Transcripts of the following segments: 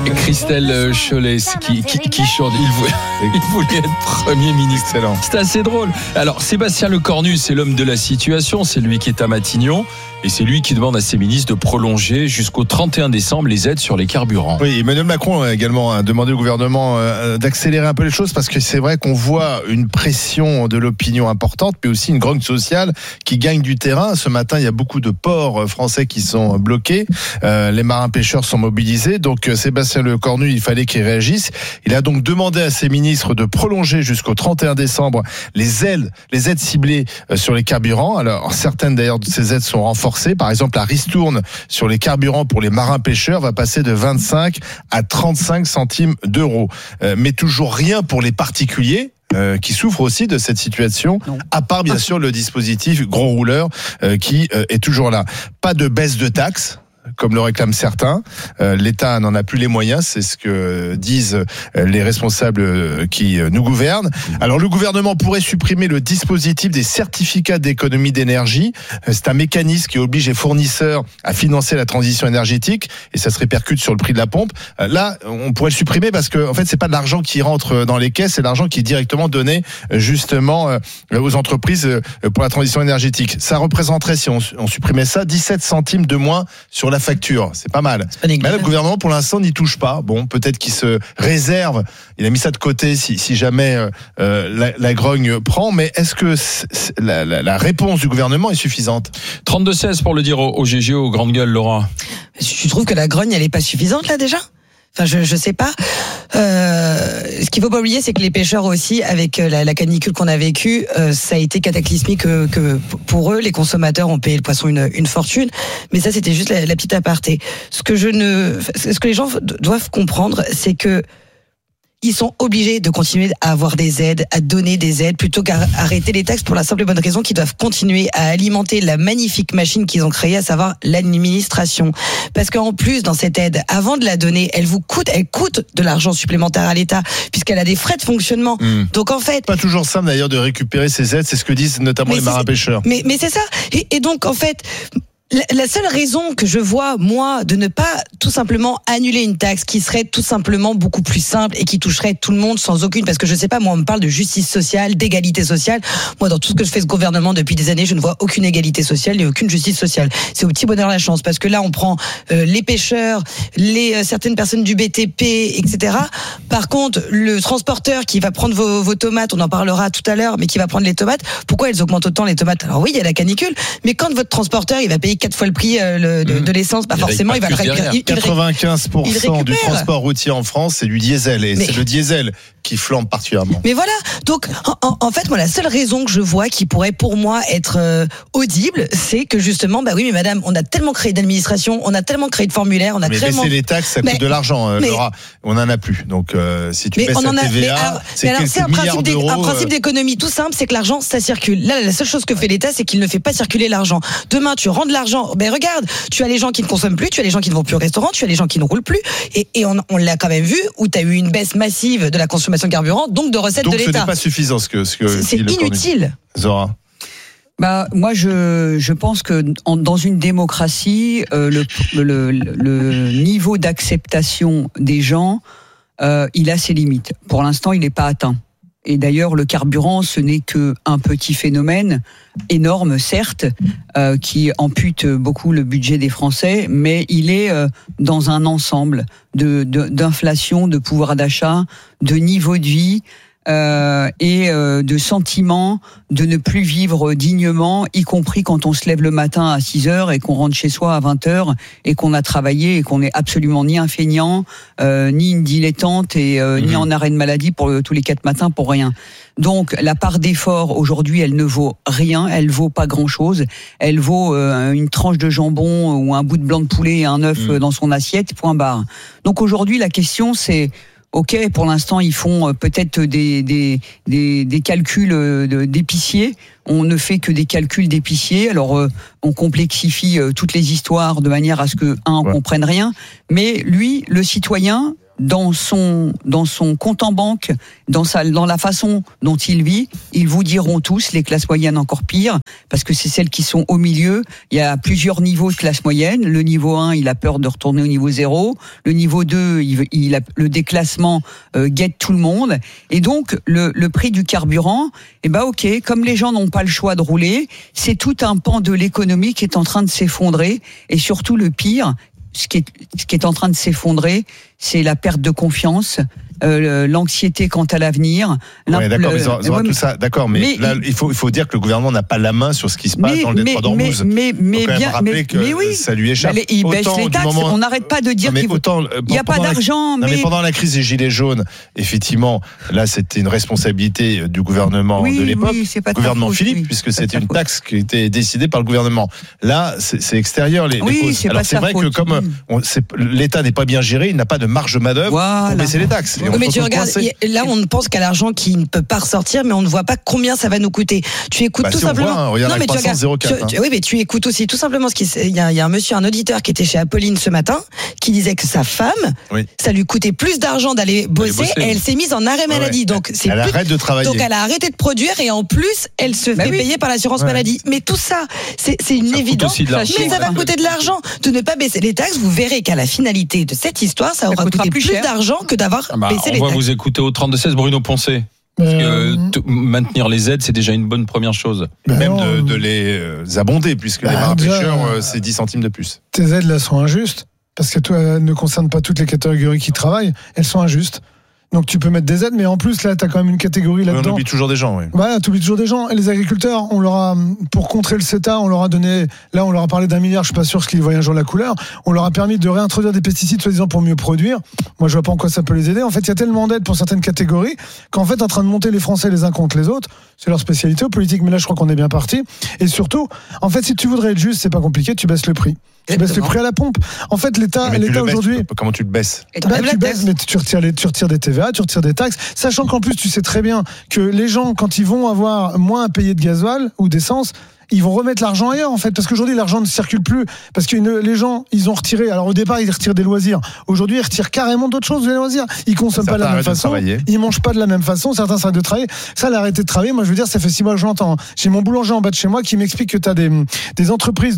Christelle Cholet qui chante. Il voulait être Premier ministre. Excellent. C'est assez drôle. Alors, Sébastien Lecornu, c'est l'homme de la situation. C'est lui qui est à Matignon. Et c'est lui qui demande à ses ministres de prolonger jusqu'au 31 décembre les aides sur les carburants. Oui, Emmanuel Macron a également demandé au gouvernement d'accélérer un peu les choses parce que c'est vrai qu'on voit une pression de l'opinion importante, mais aussi une grogne sociale qui gagne du terrain. Ce matin, il y a beaucoup de ports français qui sont bloqués. Les marins-pêcheurs sont mobilisés. Donc, Sébastien Lecornu, il fallait qu'il réagisse. Il a donc demandé à ses ministres de prolonger jusqu'au 31 décembre les aides ciblées sur les carburants. Alors, certaines d'ailleurs de ces aides sont renforcées. Par exemple, la ristourne sur les carburants pour les marins-pêcheurs va passer de 25 à 35 centimes d'euros. Mais toujours rien pour les particuliers qui souffrent aussi de cette situation, à part bien sûr le dispositif gros rouleur qui est toujours là. Pas de baisse de taxes, comme le réclament certains. L'État n'en a plus les moyens, c'est ce que disent les responsables qui nous gouvernent. Alors le gouvernement pourrait supprimer le dispositif des certificats d'économie d'énergie. C'est un mécanisme qui oblige les fournisseurs à financer la transition énergétique et ça se répercute sur le prix de la pompe. Là, on pourrait le supprimer parce que en fait, c'est pas de l'argent qui rentre dans les caisses, c'est de l'argent qui est directement donné justement aux entreprises pour la transition énergétique. Ça représenterait, si on supprimait ça, 17 centimes de moins sur la facture, c'est pas mal. Mais là, le gouvernement, pour l'instant, n'y touche pas. Bon, peut-être qu'il se réserve. Il a mis ça de côté si jamais la grogne prend. Mais est-ce que la réponse du gouvernement est suffisante ? 32-16 pour le dire au GG, aux grandes gueules, Laura. Je trouve que la grogne, elle est pas suffisante là déjà. Enfin, je sais pas. Ce qu'il faut pas oublier, c'est que les pêcheurs aussi, avec la canicule qu'on a vécue, ça a été cataclysmique que pour eux, les consommateurs ont payé le poisson une fortune. Mais ça, c'était juste la petite aparté. Ce que les gens doivent comprendre, c'est que ils sont obligés de continuer à avoir des aides, à donner des aides, plutôt qu'à arrêter les taxes pour la simple et bonne raison qu'ils doivent continuer à alimenter la magnifique machine qu'ils ont créée, à savoir l'administration. Parce qu'en plus, dans cette aide, avant de la donner, elle coûte de l'argent supplémentaire à l'État, puisqu'elle a des frais de fonctionnement. Donc en fait... Pas toujours simple d'ailleurs de récupérer ces aides, c'est ce que disent notamment les marins-pêcheurs. Mais c'est ça. Et donc en fait... La seule raison que je vois, moi, de ne pas tout simplement annuler une taxe qui serait tout simplement beaucoup plus simple et qui toucherait tout le monde sans aucune, parce que je sais pas, moi, on me parle de justice sociale, d'égalité sociale. Moi, dans tout ce que je fais ce gouvernement depuis des années, je ne vois aucune égalité sociale et aucune justice sociale. C'est au petit bonheur la chance, parce que là, on prend les pêcheurs, certaines personnes du BTP, etc. Par contre, le transporteur qui va prendre vos tomates, on en parlera tout à l'heure, mais qui va prendre les tomates, pourquoi elles augmentent autant les tomates ? Alors oui, il y a la canicule, mais quand votre transporteur, il va payer 4 fois le prix de l'essence, forcément il va le récupérer. 95% du transport routier en France, c'est du diesel, et c'est le diesel qui flambe particulièrement. Mais voilà, donc en fait, moi, la seule raison que je vois qui pourrait pour moi être audible, c'est que justement, bah oui, mais madame, on a tellement créé d'administration, on a tellement créé de formulaires, baisser les taxes, ça coûte de l'argent, Laura. On en a plus. Donc si tu baisses la TVA, c'est un principe d'économie tout simple, c'est que l'argent, ça circule. Là, la seule chose que fait l'État, c'est qu'il ne fait pas circuler l'argent. Demain, tu rends de l'argent. Ben regarde, tu as les gens qui ne consomment plus, tu as les gens qui ne vont plus au restaurant, tu as les gens qui ne roulent plus, et on l'a quand même vu, où tu as eu une baisse massive de la consommation de carburant, donc de recettes de l'État. Donc ce n'est pas suffisant ce que c'est inutile. Zora. Moi, je pense que dans une démocratie, le niveau d'acceptation des gens, il a ses limites. Pour l'instant, il n'est pas atteint. Et d'ailleurs, le carburant, ce n'est qu'un petit phénomène, énorme certes, qui ampute beaucoup le budget des Français, mais il est dans un ensemble d'inflation, de pouvoir d'achat, de niveau de vie, et de sentiment de ne plus vivre dignement, y compris quand on se lève le matin à 6h et qu'on rentre chez soi à 20h et qu'on a travaillé et qu'on n'est absolument ni un feignant, ni une dilettante et ni en arrêt de maladie pour tous les 4 matins pour rien. Donc la part d'effort aujourd'hui, elle ne vaut rien, elle vaut pas grand-chose, elle vaut une tranche de jambon ou un bout de blanc de poulet et un œuf dans son assiette, point barre. Donc aujourd'hui la question c'est OK, pour l'instant, ils font peut-être des calculs d'épicier. On ne fait que des calculs d'épicier. Alors, on complexifie toutes les histoires de manière à ce que, on comprenne rien. Mais lui, le citoyen, dans son compte en banque, dans la façon dont il vit, ils vous diront tous, les classes moyennes encore pire, parce que c'est celles qui sont au milieu. Il y a plusieurs niveaux de classe moyenne. Le niveau 1, il a peur de retourner au niveau 0. Le niveau 2, il a le déclassement guette tout le monde. Et donc, le prix du carburant, ok, comme les gens n'ont pas le choix de rouler, c'est tout un pan de l'économie qui est en train de s'effondrer. Et surtout, le pire, ce qui est en train de s'effondrer, c'est la perte de confiance, l'anxiété quant à l'avenir. Ouais, d'accord, tout ça, d'accord, mais là, il faut dire que le gouvernement n'a pas la main sur ce qui se passe dans le détroit d'Ormuz. Mais oui, ça lui échappe. Il baisse les taxes. On n'arrête pas de dire qu'il n'y a pas d'argent. Mais pendant la crise des Gilets jaunes, effectivement, là, c'était une responsabilité du gouvernement de l'époque, gouvernement Philippe, puisque c'était une taxe qui était décidée par le gouvernement. Là, c'est extérieur les causes. Alors c'est vrai que comme l'État n'est pas bien géré, il n'a pas de marge de manœuvre pour baisser les taxes. Mais tu regardes, là on pense qu'à l'argent qui ne peut pas ressortir, mais on ne voit pas combien ça va nous coûter. Tu écoutes tout simplement. Regarde la croissance 0,4. Oui, mais tu écoutes aussi tout simplement il y a un monsieur, un auditeur qui était chez Apolline ce matin, qui disait que sa femme, ça lui coûtait plus d'argent d'aller bosser, et elle s'est mise en arrêt maladie. Donc elle arrête de travailler. Donc elle a arrêté de produire et en plus elle se fait payer par l'assurance maladie. Mais tout ça, c'est une évidence. Mais ça va coûter de l'argent de ne pas baisser les taxes. Vous verrez qu'à la finalité de cette histoire, ça aura coûté plus d'argent que d'avoir baissé les taxes. On va vous écouter au 32-16, Bruno Poncet. Parce que maintenir les aides, c'est déjà une bonne première chose. Même de les abonder, puisque les marins pêcheurs, c'est 10 centimes de plus. Tes aides, là, sont injustes. Parce que toi, elles ne concernent pas toutes les catégories qui travaillent. Elles sont injustes. Donc tu peux mettre des aides, mais en plus là, t'as quand même une catégorie là-dedans. On oublie toujours des gens, oui. Voilà, t'oublies toujours des gens. Et les agriculteurs, on leur a, pour contrer le CETA, on leur a donné, là, on leur a parlé d'1 milliard. Je suis pas sûr ce qu'ils voyaient un jour la couleur. On leur a permis de réintroduire des pesticides, soi-disant pour mieux produire. Moi, je vois pas en quoi ça peut les aider. En fait, il y a tellement d'aides pour certaines catégories qu'en fait, en train de monter les Français les uns contre les autres, c'est leur spécialité politique. Mais là, je crois qu'on est bien parti. Et surtout, en fait, si tu voudrais être juste, c'est pas compliqué, tu baisses le prix. Tu baisses le prix à la pompe. En fait, l'État aujourd'hui. Comment tu le baisses? Tu baisses, mais tu retires des TVA, tu retires des taxes. Sachant qu'en plus, tu sais très bien que les gens, quand ils vont avoir moins à payer de gasoil ou d'essence, ils vont remettre l'argent ailleurs, en fait, parce qu'aujourd'hui l'argent ne circule plus, parce que les gens, ils ont retiré. Alors au départ, ils retirent des loisirs. Aujourd'hui, ils retirent carrément d'autres choses des loisirs. Ils consomment pas de la même façon, ils mangent pas de la même façon. Certains s'arrêtent de travailler. Ça, l'arrêter de travailler, moi, je veux dire, ça fait 6 mois que je l'entends. J'ai mon boulanger en bas de chez moi qui m'explique que t'as des entreprises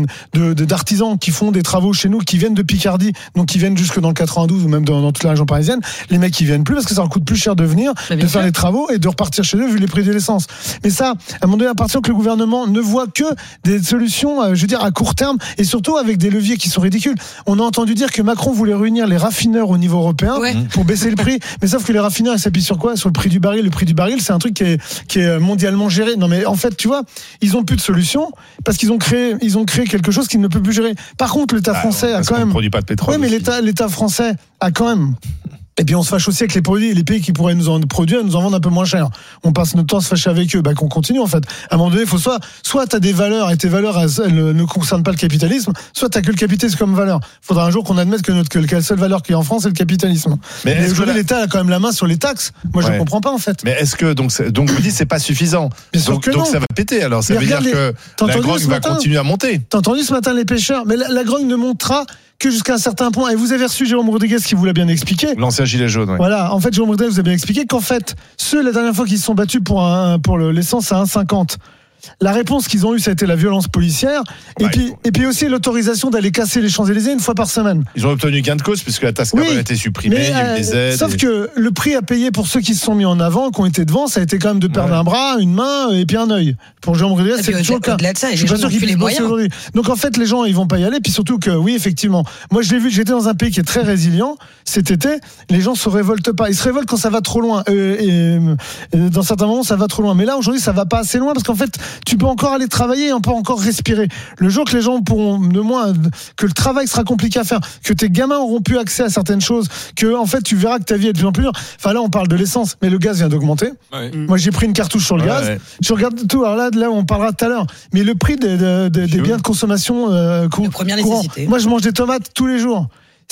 d'artisans qui font des travaux chez nous, qui viennent de Picardie, donc qui viennent jusque dans le 92 ou même dans toute la région parisienne. Les mecs, ils viennent plus parce que ça leur coûte plus cher de venir, de faire les travaux et de repartir chez eux vu les prix de l'essence. Mais ça, à un moment donné, à partir que le gouvernement ne voit que des solutions, je veux dire, à court terme, et surtout avec des leviers qui sont ridicules. On a entendu dire que Macron voulait réunir les raffineurs au niveau européen pour baisser le prix, mais sauf que les raffineurs, ils s'appuient sur quoi? Sur le prix du baril. Le prix du baril, c'est un truc qui est mondialement géré. Non, mais en fait, tu vois, ils ont plus de solution parce qu'ils ont créé quelque chose qu'ils ne peuvent plus gérer. Par contre, l'État français a quand même. Produit pas de pétrole. Oui, mais l'État français a quand même. Et puis on se fâche aussi avec les pays qui pourraient nous en produire et nous en vendre un peu moins cher. On passe notre temps à se fâcher avec eux, qu'on continue en fait. À un moment donné, il faut soit t'as des valeurs et tes valeurs elles ne concernent pas le capitalisme, soit t'as que le capitalisme comme valeur. Il faudra un jour qu'on admette que la seule valeur qu'il y a en France c'est le capitalisme. Mais aujourd'hui l'État a quand même la main sur les taxes. Moi je ne comprends pas en fait. Mais est-ce que donc vous dites c'est pas suffisant? Donc ça va péter alors. Ça veut dire que la grogne va continuer à monter. T'as entendu ce matin les pêcheurs? Mais la grogne ne montera que jusqu'à un certain point. Et vous avez reçu Jérôme Rodriguez qui vous l'a bien expliqué. L'ancien gilet jaune. Ouais. Voilà. En fait, Jérôme Rodriguez vous a bien expliqué qu'en fait, la dernière fois qu'ils se sont battus pour l'essence à 1,50. La réponse qu'ils ont eue, ça a été la violence policière. Et puis aussi l'autorisation d'aller casser les Champs-Élysées une fois par semaine. Ils ont obtenu gain de cause puisque la taxe carbone a été supprimée, il y a eu des aides. Sauf que le prix à payer pour ceux qui se sont mis en avant, qui ont été devant, ça a été quand même de perdre un bras, une main et puis un œil. Pour Jérôme Rodriguez, c'est toujours le cas. Je suis pas sûr qu'il puisse bosser aujourd'hui. Donc en fait, les gens, ils vont pas y aller. Puis surtout que, oui, effectivement, moi je l'ai vu, j'étais dans un pays qui est très résilient. Cet été, les gens se révoltent pas. Ils se révoltent quand ça va trop loin. Et dans certains moments, ça va trop loin. Mais là, aujourd'hui, ça va pas assez loin parce qu'en fait, tu peux encore aller travailler et on peut encore respirer. Le jour que les gens pourront, que le travail sera compliqué à faire, que tes gamins auront plus accès à certaines choses, que en fait tu verras que ta vie est de plus en plus dure. Enfin là on parle de l'essence, mais le gaz vient d'augmenter. Ouais. Moi j'ai pris une cartouche sur le gaz. Ouais. Je regarde tout. Alors là on parlera tout à l'heure. Mais le prix des biens de consommation de première nécessité. Moi je mange des tomates tous les jours.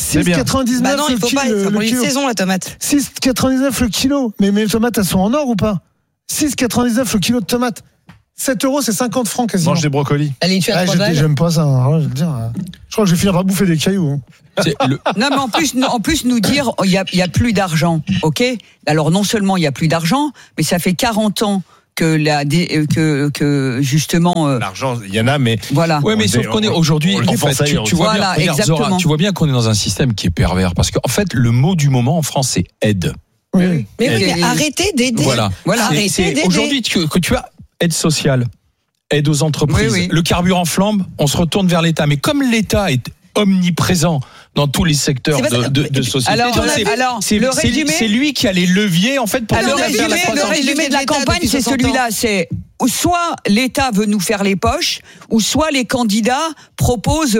6,99 bah non, il faut pas, c'est pour une saison la tomate. 6,99 le kilo. Mais les tomates elles sont en or ou pas? 6,99 le kilo de tomates. 7 €, c'est 50 francs quasiment. Mange des brocolis. Allez, tu as 3 balles. J'aime pas ça. Alors, je veux dire, je crois que je vais finir par bouffer des cailloux. Non, mais en plus nous dire, il y a plus d'argent, ok. Alors non seulement il y a plus d'argent, mais ça fait 40 ans que justement l'argent, il y en a, mais voilà. Ouais, mais sauf qu'on est aujourd'hui, en fait, tu vois voilà, bien, regarde, Zora, exactement. tu vois bien qu'on est dans un système qui est pervers, parce qu'en fait, le mot du moment en France, c'est aide. Oui. Mais arrêtez d'aider. Voilà. Arrêtez d'aider. Aujourd'hui, que tu as aide sociale, aide aux entreprises, Oui. le carburant flambe, on se retourne vers l'État. Mais comme l'État est omniprésent dans tous les secteurs de société, Alors, le résumé, c'est lui qui a les leviers en fait pour le résumé de la campagne, c'est celui-là, c'est soit l'État veut nous faire les poches, ou soit les candidats proposent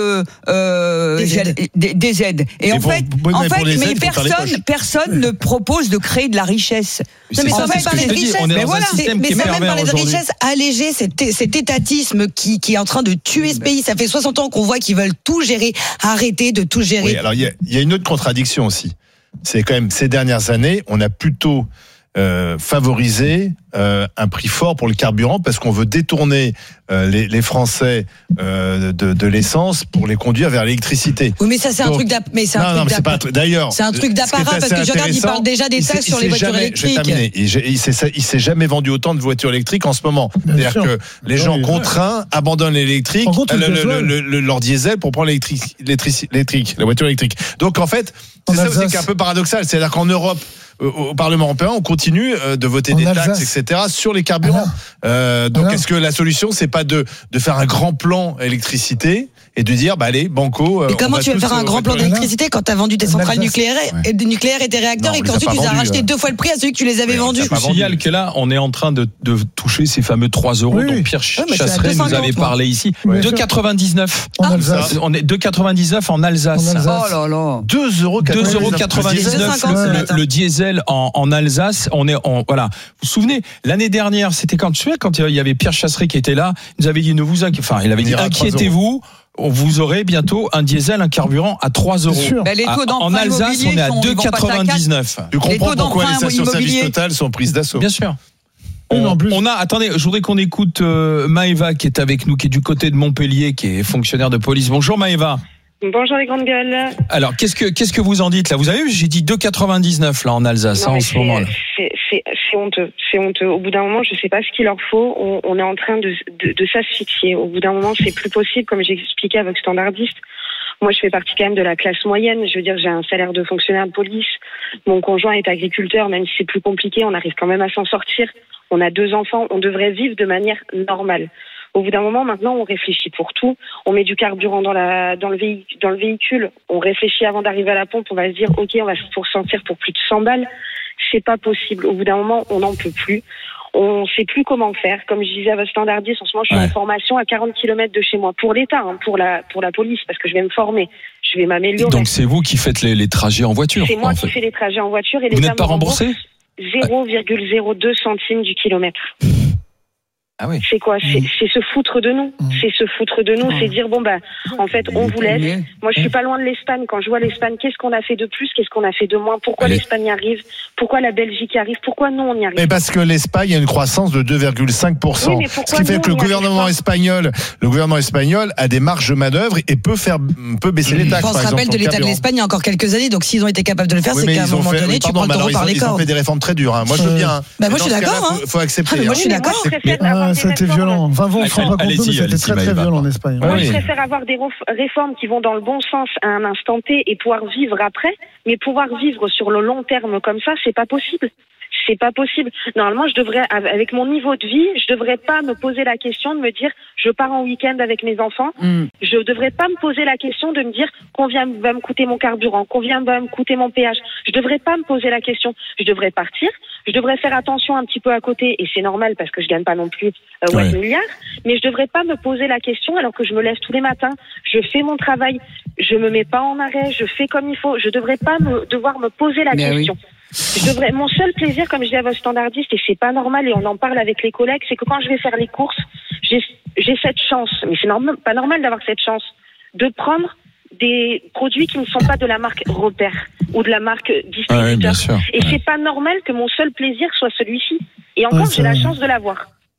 des aides. Et en fait, personne ne propose de créer de la richesse. Non, mais sans même parler de richesse, de richesse, alléger cet étatisme qui est en train de tuer ce pays. Ça fait 60 ans qu'on voit qu'ils veulent tout gérer, arrêter de tout gérer. Oui, alors il y a une autre contradiction aussi. C'est quand même ces dernières années, on a plutôt favoriser un prix fort pour le carburant parce qu'on veut détourner les Français de l'essence pour les conduire vers l'électricité. Oui, mais ça c'est un truc d'ailleurs. C'est un truc d'apparat parce que je regarde, il parle déjà des taxes sur les voitures électriques. Je vais terminer. Il s'est jamais vendu autant de voitures électriques en ce moment. C'est-à-dire que les gens contraints abandonnent l'électrique, leur diesel pour prendre l'électrique, la voiture électrique. Donc en fait, c'est ça aussi qui est un peu paradoxal. C'est-à-dire qu'en Europe, au Parlement européen, on continue de voter des taxes, etc., sur les carburants. Donc, est-ce que la solution, c'est pas de faire un grand plan électricité et de dire, allez, banco. Mais comment tu veux faire un grand plan d'électricité quand tu as vendu tes centrales nucléaires et tes réacteurs et qu'ensuite tu les as rachetés 2 fois le prix à celui que tu les avais vendus? Je signale que là, on est en train de toucher ces fameux 3 € dont Pierre Chasseret nous avait parlé ici. 2,99 en Alsace. On est 2,99 en Alsace. Oh là là. 2,99 le diesel en Alsace. Voilà. Vous vous souvenez, l'année dernière, c'était quand il y avait Pierre Chasseret qui était là, il nous avait dit il avait dit inquiétez-vous. Vous aurez bientôt un diesel, un carburant à 3 €. En Alsace, on est à 2,99. Tu comprends pourquoi les stations-service Total sont prises d'assaut. Bien sûr. Attendez, je voudrais qu'on écoute Maëva qui est avec nous, qui est du côté de Montpellier, qui est fonctionnaire de police. Bonjour Maëva. Bonjour les grandes gueules. Alors, qu'est-ce que vous en dites là? Vous avez vu, j'ai dit 2,99 là en Alsace en ce moment là. C'est honteux. C'est honteux. Au bout d'un moment, je sais pas ce qu'il leur faut. On est en train de s'asphyxier. Au bout d'un moment, c'est plus possible, comme j'ai expliqué avec standardiste. Moi, je fais partie quand même de la classe moyenne. Je veux dire, j'ai un salaire de fonctionnaire de police. Mon conjoint est agriculteur, même si c'est plus compliqué, on arrive quand même à s'en sortir. On a 2 enfants. On devrait vivre de manière normale. Au bout d'un moment, maintenant, on réfléchit pour tout. On met du carburant dans le véhicule. On réfléchit avant d'arriver à la pompe. On va se dire, OK, on va se sortir pour plus de 100 balles. C'est pas possible. Au bout d'un moment, on n'en peut plus. On sait plus comment faire. Comme je disais à votre standardiste, en ce moment, je suis en formation à 40 km de chez moi. Pour l'État, pour la police, parce que je vais me former. Je vais m'améliorer. Donc, c'est vous qui faites les trajets en voiture? C'est moi qui fais les trajets en voiture. Et vous n'êtes pas remboursé? 0,02 centimes du kilomètre. Ah oui. C'est quoi? C'est se foutre de nous. C'est se foutre de nous. C'est dire, en fait, on vous laisse. Moi, je suis pas loin de l'Espagne. Quand je vois l'Espagne, qu'est-ce qu'on a fait de plus? Qu'est-ce qu'on a fait de moins? Pourquoi l'Espagne y arrive? Pourquoi la Belgique y arrive? Pourquoi nous, on y arrive? Mais parce que l'Espagne a une croissance de 2,5%. Oui, ce qui fait que le gouvernement espagnol a des marges de manœuvre et peut baisser les taxes. On se rappelle de l'état de l'Espagne il y a encore quelques années. Donc, s'ils ont été capables de le faire, c'est qu'à un moment donné, tu prends le taureau par les cornes. Ils ont fait des réformes très dures. Moi, je veux bien. Moi, je suis d'accord. Faut accepter. Moi, je suis d'accord. C'était violent. Enfin, vous, on ne se rend pas compte, mais c'était très très violent en Espagne. Moi, je préfère avoir des réformes qui vont dans le bon sens à un instant T et pouvoir vivre après, mais pouvoir vivre sur le long terme comme ça, c'est pas possible. C'est pas possible. Normalement, je devrais, avec mon niveau de vie, je devrais pas me poser la question de me dire, je pars en week-end avec mes enfants. Je devrais pas me poser la question de me dire combien va me coûter mon carburant, combien va me coûter mon péage. Je devrais pas me poser la question. Je devrais partir. Je devrais faire attention un petit peu à côté, et c'est normal parce que je gagne pas non plus 8 milliards. Mais je devrais pas me poser la question alors que je me lève tous les matins. Je fais mon travail. Je me mets pas en arrêt. Je fais comme il faut. Je devrais pas devoir me poser la question. Oui. Mon seul plaisir, comme je dis à votre standardiste, et c'est pas normal, et on en parle avec les collègues, c'est que quand je vais faire les courses, j'ai cette chance, mais c'est pas normal d'avoir cette chance, de prendre des produits qui ne sont pas de la marque Repère ou de la marque distributeur. Ah oui, bien sûr. Et c'est pas normal que mon seul plaisir soit celui-ci. Et encore, j'ai la chance de l'avoir.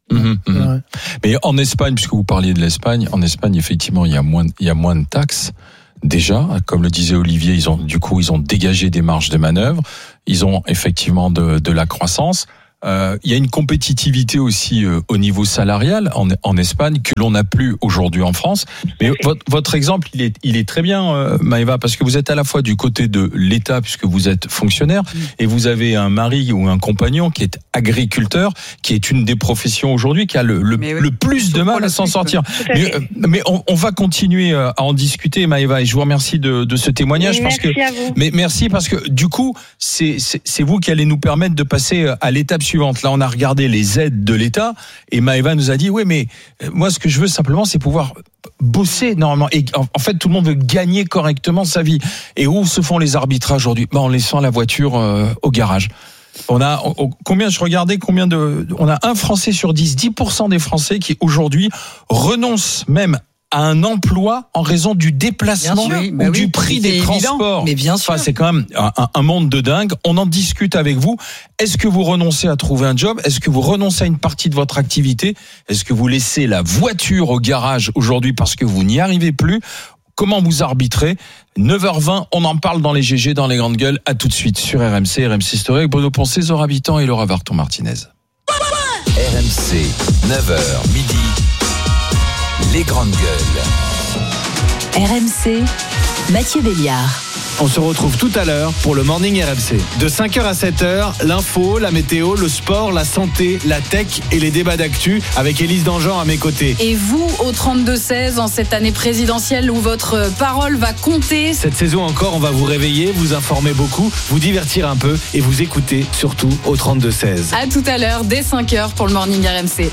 Ouais. Mais en Espagne, puisque vous parliez de l'Espagne, en Espagne, effectivement, il y a moins de taxes. Déjà, comme le disait Olivier, ils ont dégagé des marges de manœuvre. Ils ont effectivement de la croissance. Il y a une compétitivité aussi au niveau salarial en Espagne que l'on n'a plus aujourd'hui en France. Mais votre exemple, il est très bien, Maëva, parce que vous êtes à la fois du côté de l'État, puisque vous êtes fonctionnaire, et vous avez un mari ou un compagnon qui est agriculteur, qui est une des professions aujourd'hui qui a le plus de mal à s'en sortir. Mais on va continuer à en discuter, Maëva, et je vous remercie de ce témoignage. Merci à vous. Mais merci parce que du coup, c'est vous qui allez nous permettre de passer à l'étape suivante. Là, on a regardé les aides de l'État et Maëva nous a dit, oui, mais moi, ce que je veux simplement, c'est pouvoir bosser normalement. Et en fait, tout le monde veut gagner correctement sa vie. Et où se font les arbitrages aujourd'hui? En laissant la voiture au garage. On a on a un Français sur 10% des Français qui aujourd'hui renoncent même à un emploi en raison du déplacement ou du prix des transports. Mais bien sûr. Enfin, c'est quand même un monde de dingue. On en discute avec vous. Est-ce que vous renoncez à trouver un job? Est-ce que vous renoncez à une partie de votre activité? Est-ce que vous laissez la voiture au garage aujourd'hui parce que vous n'y arrivez plus? Comment vous arbitrez? 9h20, on en parle dans les GG, dans les grandes gueules. À tout de suite sur RMC Story avec Bruno Poncet, Zora Habitant et Laura Varton-Martinez. RMC, 9h midi. Les grandes gueules. RMC, Mathieu Béliard. On se retrouve tout à l'heure pour le Morning RMC. De 5h à 7h, l'info, la météo, le sport, la santé, la tech et les débats d'actu avec Élise Dangean à mes côtés. Et vous, au 32-16, en cette année présidentielle où votre parole va compter. Cette saison encore, on va vous réveiller, vous informer beaucoup, vous divertir un peu et vous écouter surtout au 32-16. À tout à l'heure, dès 5h pour le Morning RMC.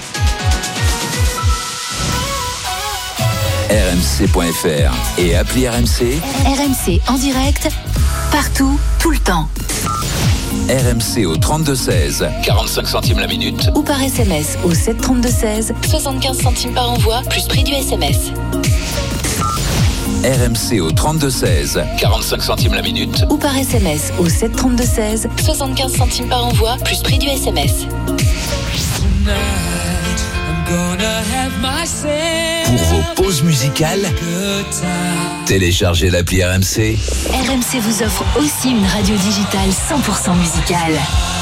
RMC.fr et appli RMC. RMC en direct, partout, tout le temps. RMC au 32-16, 45 centimes la minute. Ou par SMS au 732-16, 75 centimes par envoi, plus prix du SMS. RMC au 32-16, 45 centimes la minute. Ou par SMS au 732-16, 75 centimes par envoi, plus prix du SMS. Pour vos pauses musicales, téléchargez l'appli RMC. RMC vous offre aussi une radio digitale 100% musicale.